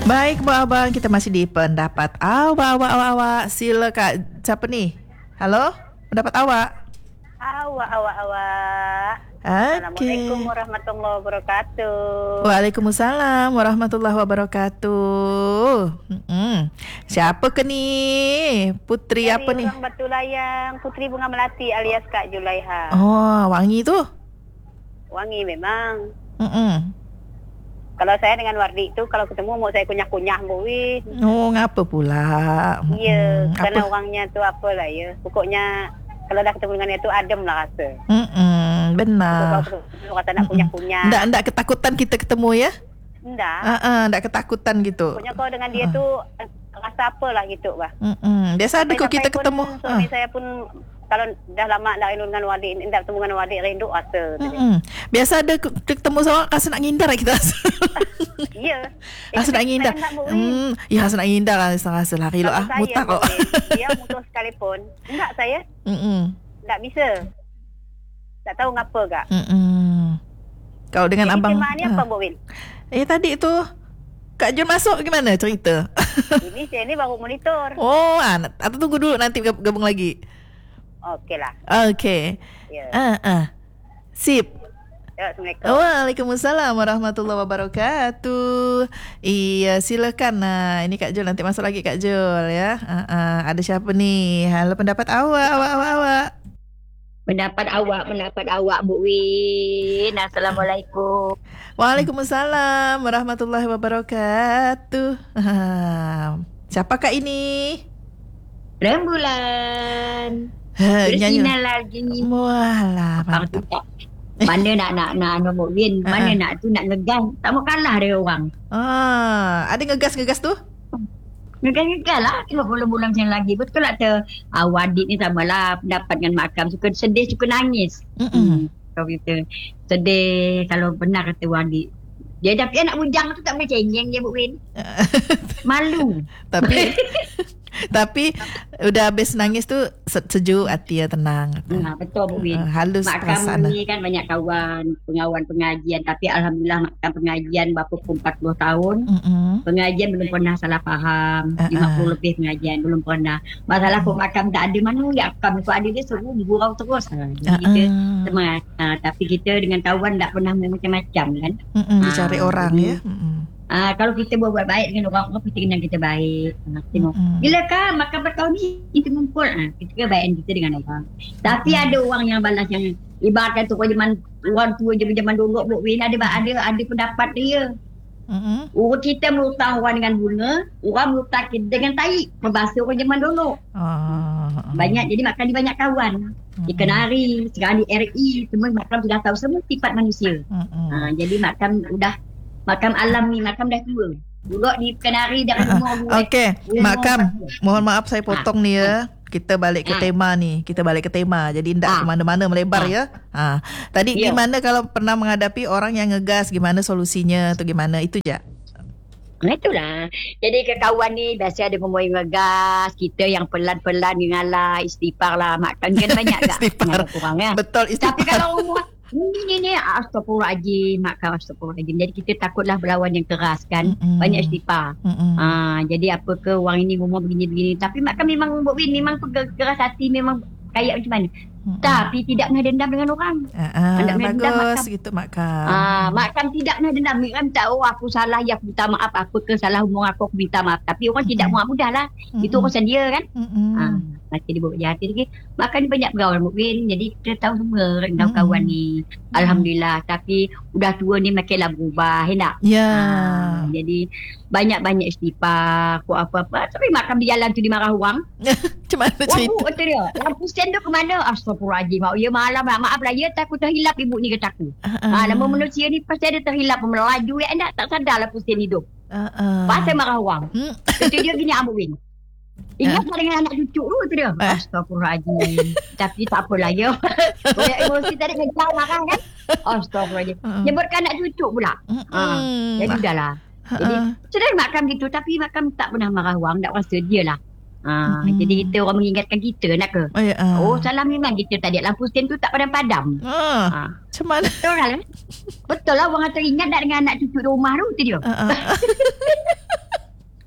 Baik, abang, kita masih di pendapat awak. Sila Kak, siapa ni? Halo, pendapat awak. Awak. Okay. Assalamualaikum warahmatullahi wabarakatuh. Waalaikumsalam warahmatullahi wabarakatuh. Siapa ke ni? Putri Dari apa ni? orang Batu Layang, Putri Bunga Melati alias Kak Julaiha. Oh, wangi tu? Wangi memang. Kalau saya dengan Wardi tu, kalau ketemu mau saya kunyah-kunyah Win. Oh, ngapa pula? Ya, karena apa? orangnya tu apalah ya. Pokoknya kalau dah ketemu dengan dia tu adem lah rasa. Benar. Kalau kata nak kunyah-kunyah. Ndak ketakutan kita ketemu ya? Ndak ketakutan gitu. Pokoknya kalau dengan dia tu rasa apalah gitu bah. Biasa ada kok kita ketemu. Suami saya pun kalau dah lama dah rindu dengan Wadik, dah ketemu dengan Wadik rindu rasa. Biasa ada ketemu sama rasa nak ngindar kita. Ya. Rasa nak ngindar. Ya rasa nak ngindar rasa lari lo mutak kok. Dia mutus sekalipun. Enggak saya. Tak bisa. Tak tahu ngapa gak. Kau dengan jadi abang. Ni apa Bu Win? Tadi tu Kak Jun masuk gimana cerita? Ini saya ni baru monitor. Oh, atau tunggu dulu nanti gabung lagi. Okeylah. Okey. Ya. Sip. Assalamualaikum. Waalaikumsalam warahmatullahi wabarakatuh. Iya, silakan. Ini Kak Jul, nanti masuk lagi Kak Jul ya. Ada siapa ni? Halo, pendapat awak. Pendapat awak Bu Win. Assalamualaikum. Waalaikumsalam warahmatullahi wabarakatuh. Siapakah ini? Rembulan. Nyanyi lagi. Walah, mantap. Mana nak Bu Win, mana nak ngegas. Tak mau kalah dia orang. Ada ngegas tu? Ngegas lah. 50 bulan macam lagi. Betul lah tu. Wadik ni samalah pendapat dengan Makam. Suka sedih, suka nangis. Kau kata sedih kalau benar kata Wadik. Dia tapi anak bujang tu tak boleh cengeng dia Bu Win. Malu. Tapi udah habis nangis tu sejuk hati ya, tenang. Betul Bu Win. Halus perasaan. Makam ni kan banyak kawan, pengawan pengajian. Tapi Alhamdulillah Makam pengajian berapa pun 40 tahun. Pengajian belum pernah salah faham. 50 lebih pengajian belum pernah. Masalah kok Makam tak ada mana ya Makam kok ada dia suruh gurau terus. Kita semangat. Tapi kita dengan kawan tak pernah macam-macam kan. Dicari orang ya. Kalau kita buat baik dengan orang kita kenal kita baik. Tengok. Bila kan Makam bertahun ni kita ngumpul kita kena baik kita dengan orang. Tapi ada orang yang balas yang ibaratkan tu zaman orang tua zaman dulu Bu Win ada pendapat dia. Orang kita melutang orang dengan bunga, orang melutang kita dengan tai. Membahasa orang zaman dulu. Banyak, jadi Makam ni banyak kawan. Ikan Ari, sekarang di RI, semua Makam sudah tahu semua sifat manusia. Jadi Makam alam ni, Makam dah tua. Dulu di Kenari dah rumah. Okey, Makam, mohon maaf saya potong ni ya. Kita balik ke tema ni. Jadi tidak ke mana-mana melebar ya. Tadi gimana kalau pernah menghadapi orang yang ngegas, gimana solusinya atau gimana? Itu je. Itulah. Jadi ke kawan ni biasa ada ngomong ngegas, kita yang pelan-pelan ngalah, istighfar lah. Makam kan banyak tak? Istighfar. Betul, istighfar. Tapi kalau rumah ni astagfirullahaladzim, Makam astagfirullahaladzim. Jadi kita takutlah berlawan yang keras kan. Banyak istighfar. Jadi apa ke orang ini ngomong begini-begini. Tapi Makam memang Bu Win memang keras hati, memang kayak macam mana. Tapi tidak pernah dendam dengan orang. Bagus gitu Makam. Makam tidak pernah dendam. Makam tahu aku salah, ya aku minta maaf. Apa ke salah umur aku minta maaf. Tapi orang tidak mudah lah. Itu urusan dia kan. Nanti dia buat jahat lagi. Makam ni banyak bergaul Bu Win. Jadi kita tahu semua kawan ni. Alhamdulillah. Tapi udah tua ni makinlah berubah. Jadi banyak-banyak istighfar. Apa-apa. Tapi Makam di jalan tu dimarah orang. Macam mana cerita? Kata dia. Lampu stand tu ke mana? Astagfirullahaladzim. Ya malam lah. Maaf lah. Ya takut terhilap ibu ni kata aku. Nama manusia ni pasti ada terhilap. Melaju. Tak sadar lampu stand hidup. Pasal marah orang. Kata dia gini Abu Win. Ingat dengan anak cucu tu kata dia. Astagfirullahaladzim. Tapi tak apalah ya. Banyak emosi tadi kejar marah kan. Astagfirullahaladzim. Nyebutkan anak cucu pula. Jadi udahlah. Jadi sudah Makam gitu. Tapi Makam tak pernah marah orang. Tak rasa dia lah. Jadi kita orang mengingatkan kita nak ke. Salah memang kita tadi lampu stand tu tak padam-padam. Macam mana? Betul lah. Betul lah orang teringat tak dengan anak cucu di rumah tu dia.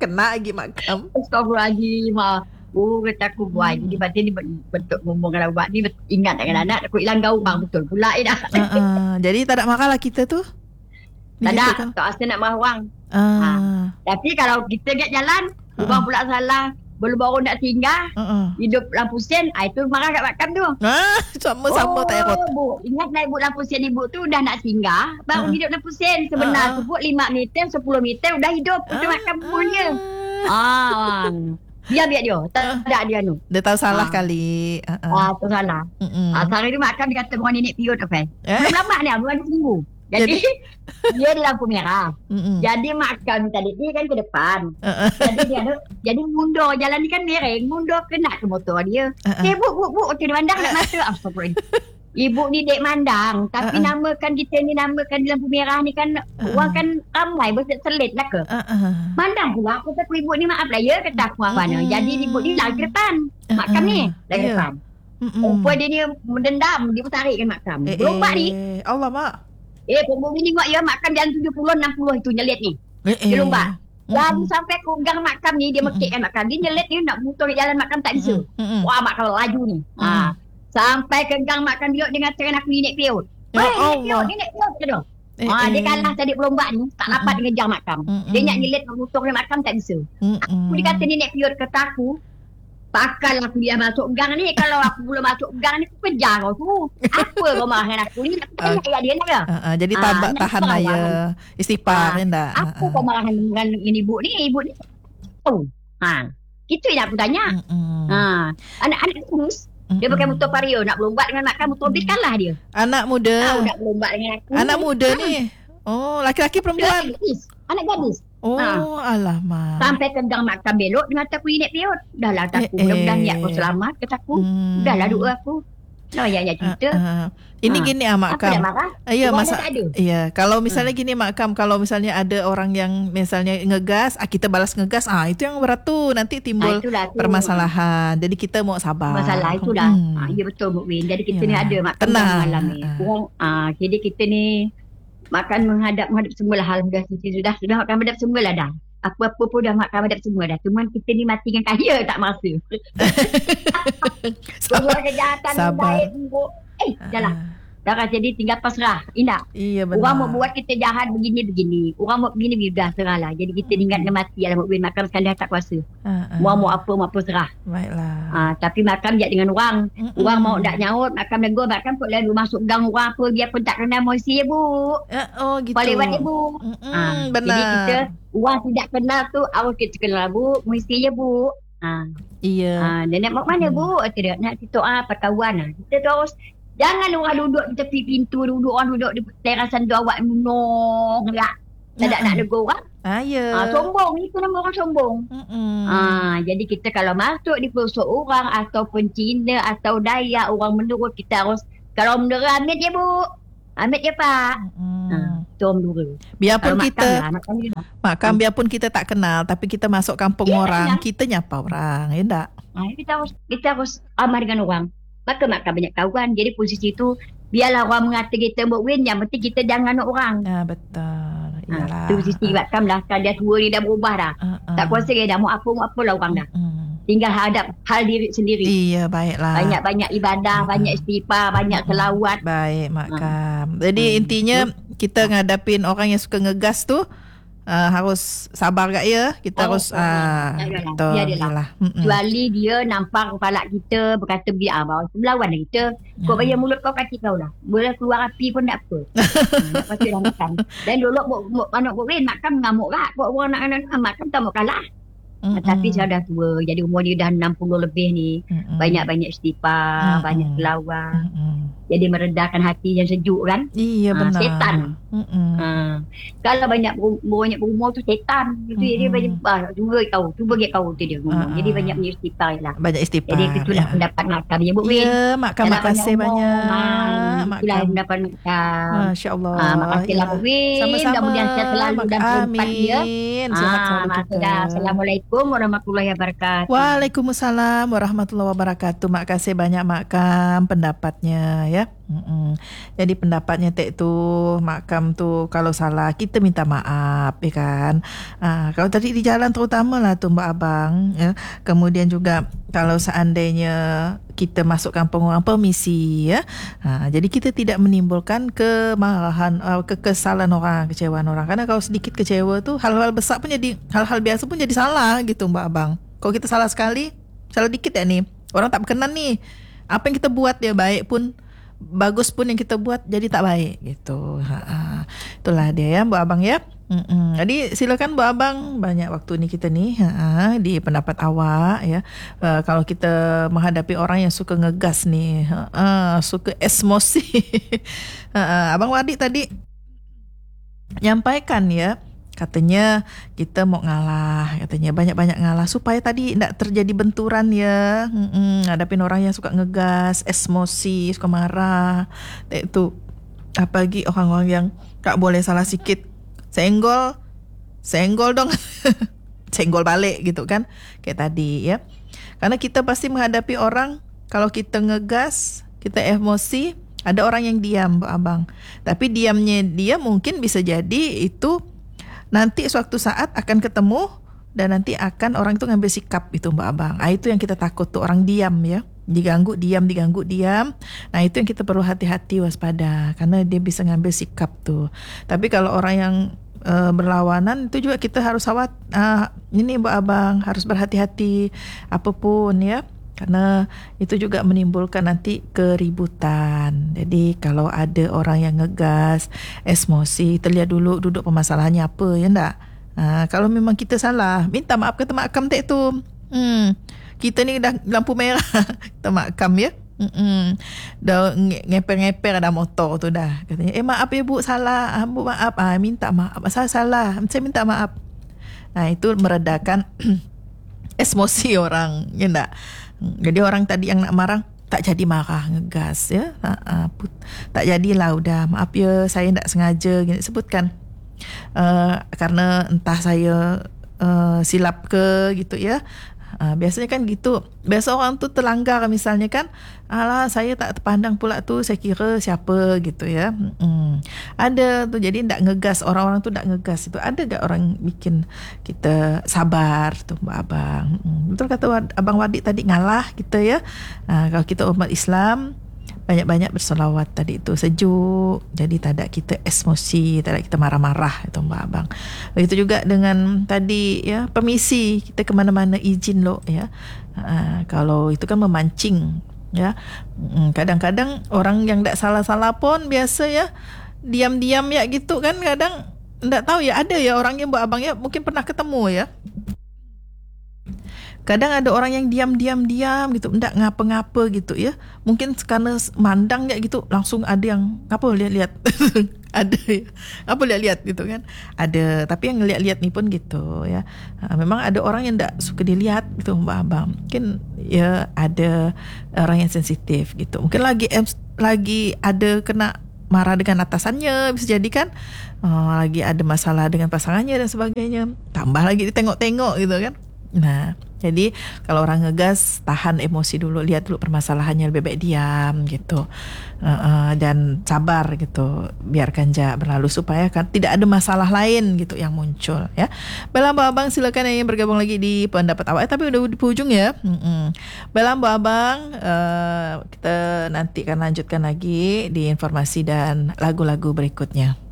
Kena lagi makam. Astagfirullahaladzim. Kata aku buat. Jadi lepas ni bentuk ngomong kalau buat ni ingat dengan anak. Aku hilang gaung bang betul pula dah. Jadi tak ada marah lah kita tu. Tak ada. Tak rasa nak marah orang. Tapi kalau kita kat jalan, orang pula salah. Baru-baru nak singgah, hidup lampu sen, itu marah kat makam tu. Sama-sama tak erot. Ingat naik lampu sen ibu tu dah nak singgah, baru hidup lampu sen. Sebenar tu 5 meter, 10 meter udah hidup. Itu makam punya. Biar dia. Tak ada dia tu. Dia tahu salah kali. Tahu salah. Sekarang ni makam dia kata orang nenek piut apa. Belum lama ni, belum ada seminggu. Jadi dia di lampu merah. Jadi makam tadi dia kan ke depan. Jadi mundur jalan ni kan miring, mundur kena ke motor dia. Bu, dia mandang nak mata. Astagfirullah. Ibu ni dek mandang, tapi namakan kita ni namakan di lampu merah ni kan orang kan ramai berselit lah ke. Mandang pula aku kata ibu ni maaf lah ya kata aku mana. Jadi ibu ni lari ke depan. Makam ni lari ke depan. Perempuan dia ni mendendam, dia pun tarikkan makam. Berlomba ni. Allah mak. Perempuan ni tengok ya makam jalan 70-60 itu nyelit ni. Dia lomba. Lalu sampai ke gang makam ni dia mekikkan makam. Dia nyelit ni nak mutur jalan makam tak bisa. Wah makam laju ni. Sampai ke gang makam dia dengan tren aku nenek piut. Nenek piut ke tu. Dia kalah tadi pelomba ni. Tak dapat mengejar makam. Dia nak nyelit mutur makam tak bisa. Aku dia kata nenek piut kata aku. Pakal aku dia masuk gang ni. Kalau aku belum masuk gang ni, aku kejar kau. Apa kau marah dengan aku ni? Aku tanya dia nak ke? Jadi tahan lah ya. Istighfar ni tak? Apa kau marah dengan ibu ni? Ibu ni. Itu yang aku tanya. Anak-anak kurus. Dia pakai motor Vario. Nak berlomba dengan makam motor bis kalah dia. Anak muda. Nak berlomba dengan aku. Anak muda ni. Oh, laki-laki perempuan. Anak gadis. Alamak. Sampai ke gang makam belok dengan aku nenek piut. Dah lah takut. Mudah-mudahan niat kau selamat kata aku. Dah lah doa aku. Ya cerita. Ini gini makam. Apa dah marah? Ya kalau misalnya gini makam, kalau misalnya ada orang yang misalnya ngegas, kita balas ngegas, itu yang berat tu nanti timbul permasalahan. Jadi kita mau sabar. Masalah itu dah. Ya betul Bu Win. Jadi kita ni ada makam malam ni. Jadi kita ni makan menghadap semualah hal sudah makan menghadap semualah dah. Apa-apa pun dah makan menghadap semua dah. Cuma kita ni mati dengan kaya tak masa. Sabar kejahatan baik buruk. Dah lah. Dah kan jadi tinggal pasrah. Indah. Iya benar. Orang mau buat kita jahat begini. Orang mau begini dah serah lah. Jadi kita ingat dengan mati lah. Makan sekarang dah tak kuasa. Mau apa serah. Baiklah. Tapi makan je dengan orang. Orang mau tak nyaut. Makan negur. Makan pun lalu masuk gang orang apa. Dia pun tak kenal moisi ya bu. Gitu. Boleh buat ya bu. Benar. Jadi kita orang tidak kenal tu. Awal kita kenal bu. Moisi ya bu. Iya. Dan nak mana bu? Tidak. Nak situ perkawan lah. Kita terus. Jangan orang duduk di tepi pintu, orang duduk di terasan tu awak menung lah. Tak nak negur orang. Sombong, itu nama orang sombong. Jadi kita kalau masuk di pelosok orang ataupun Cina atau Dayak, orang menurut kita harus, kalau menurut Amit je bu, Amit je pak. Tom dulu. Biarpun kita makam biarpun kita tak kenal, tapi kita masuk kampung orang, kita nyapa orang, ya tak? Kita harus aman dengan orang. Maka banyak kawan. Jadi posisi itu biarlah orang mengata kita Mbok Win, yang penting kita jangan nak orang. Betul. Iyalah. Itu posisi makam dah. Kan dia tua ni dah berubah dah. Tak kuasa dia dah mau apa lah orang dah. Tinggal hadap hal diri sendiri. Iya, baiklah. Banyak ibadah, banyak istighfar, banyak selawat. Baik makam. Jadi intinya kita ngadapin orang yang suka ngegas tu harus sabar gak ya. Kita harus betul. Yalah. Kecuali dia nampak kepala kita berkata biar bawa sebelawan lah kita. Kau bayar mulut kau kaki kau lah. Boleh keluar api pun tak apa. Lepas tu dah makan. Dan dulu anak Bok Win makan mengamuk lah. Kau orang nak makan tak mau kalah. Tapi saya dah tua. Jadi umur dia dah 60 lebih ni. Banyak-banyak istighfar, banyak selawat. Jadi meredakan hati yang sejuk kan. Iya benar. Setan. Kalau banyak berumur tu setan. Jadi dia banyak cuba get kau tu dia ngomong. Jadi banyak punya istighfar lah. Banyak istighfar. Jadi itulah pendapat makam ya Bu Win. Ya, makam makasih banyak. Itulah pendapat makam. Masya-Allah. Makasihlah Bu Win. Sama-sama. Mudah-mudahan sehat selalu dan berempat dia. Sehat selalu kita. Assalamualaikum warahmatullahi wabarakatuh. Waalaikumsalam warahmatullahi wabarakatuh. Makasih banyak makam pendapatnya ya. Jadi pendapatnya Tek tu makam tu kalau salah kita minta maaf ya kan. Kalau tadi di jalan terutamalah tu Mbak Abang ya. Kemudian juga kalau seandainya kita masuk kampung orang permisi ya. Jadi kita tidak menimbulkan kemarahan, kekesalan orang, kecewaan orang. Karena kalau sedikit kecewa tu hal-hal besar pun jadi, hal-hal biasa pun jadi salah gitu Mbak Abang. Kalau kita salah sekali, salah dikit ya nih, orang tak berkenan nih. Apa yang kita buat dia baik pun, bagus pun yang kita buat jadi tak baik gitu. Itulah dia ya Mbak Abang ya. Jadi silakan Mbak Abang, banyak waktu ni kita ni di pendapat awak ya. Kalau kita menghadapi orang yang suka ngegas ni, suka emosi. Abang Wadik tadi nyampaikan ya, katanya kita mau ngalah, katanya banyak-banyak ngalah supaya tadi tidak terjadi benturan ya. Hadapin orang yang suka ngegas, emosi, suka marah. Itu apalagi orang-orang yang tak boleh salah sikit, senggol dong. Senggol balik gitu kan, kayak tadi ya. Karena kita pasti menghadapi orang, kalau kita ngegas, kita emosi, ada orang yang diam Mbak Abang. Tapi diamnya dia mungkin bisa jadi itu nanti suatu saat akan ketemu dan nanti akan orang itu ngambil sikap itu Mbak Abang. Itu yang kita takut tuh, orang diam ya. Diganggu diam. Nah itu yang kita perlu hati-hati, waspada, karena dia bisa ngambil sikap tuh. Tapi kalau orang yang berlawanan itu juga kita harus ini Mbak Abang, harus berhati-hati apapun ya. Karena itu juga menimbulkan nanti keributan. Jadi kalau ada orang yang ngegas, emosi, kita lihat dulu duduk permasalahannya apa ya enggak. Kalau memang kita salah, minta maaf ke makam Tek tu. Kita ni dah lampu merah, kita makam ya. Dah ngeper-ngeper ada motor tu dah. Katanya, maaf ya Bu, salah. Bu maaf, minta maaf. Saya salah, saya minta maaf. Nah itu meredakan emosi orang, ya enggak? Jadi orang tadi yang nak marah tak jadi marah, ngegas ya. Tak jadilah, udah maaf ya, saya tak sengaja gini sebutkan. Karena entah saya silap ke gitu ya. Biasanya kan gitu. Biasa orang tu terlanggar misalnya kan, alah saya tak terpandang pula tu, saya kira siapa gitu ya. Ada tu, jadi tak ngegas, orang-orang tu tak ngegas itu. Ada tak orang bikin kita sabar tu Mbak Abang. Betul kata Abang Wadik tadi, ngalah kita ya. Kalau kita umat Islam, banyak-banyak bersolawat tadi itu, sejuk, jadi tak ada kita emosi, tak ada kita marah-marah itu Mbak Abang. Begitu juga dengan tadi ya, permisi kita ke mana-mana izin lo ya. Kalau itu kan memancing ya. Kadang-kadang orang yang tak salah-salah pun biasa ya, diam-diam ya gitu kan, kadang tak tahu ya, ada ya orang yang Mbak Abang ya, mungkin pernah ketemu ya. Kadang ada orang yang diam gitu, enggak ngapa-ngapa gitu ya. Mungkin karena mandang ya gitu, langsung ada yang apa lihat-lihat. Ada ya. Apa lihat-lihat gitu kan. Ada, tapi yang lihat-lihat ni pun gitu ya. Memang ada orang yang enggak suka dilihat gitu Mbak Abang. Mungkin ya ada orang yang sensitif gitu. Mungkin lagi ada kena marah dengan atasannya, bisa jadi kan. Lagi ada masalah dengan pasangannya dan sebagainya. Tambah lagi ditengok-tengok gitu kan. Nah, jadi kalau orang ngegas, tahan emosi dulu, lihat dulu permasalahannya, lebih baik diam gitu, dan sabar gitu, biarkan berlalu supaya kan tidak ada masalah lain gitu yang muncul ya. Baiklah Mbak Abang, silakan yang bergabung lagi di pendapat awak, tapi udah di ujung ya. Baiklah Mbak Abang, kita nanti akan lanjutkan lagi di informasi dan lagu-lagu berikutnya.